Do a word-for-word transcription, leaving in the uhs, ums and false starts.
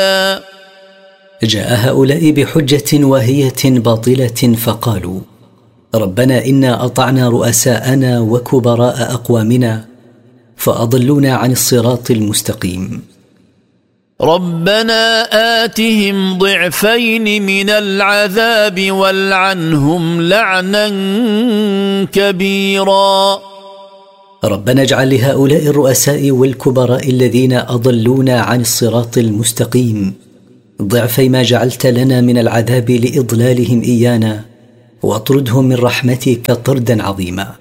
جاء هؤلاء بحجة واهية باطلة فقالوا: ربنا إنا أطعنا رؤساءنا وكبراء أقوامنا فأضلونا عن الصراط المستقيم. ربنا آتهم ضعفين من العذاب والعنهم لعنا كبيرا. ربنا اجعل لهؤلاء الرؤساء والكبراء الذين أضلونا عن الصراط المستقيم ضعفي ما جعلت لنا من العذاب لإضلالهم إيانا، واطردهم من رحمتك طردا عظيما.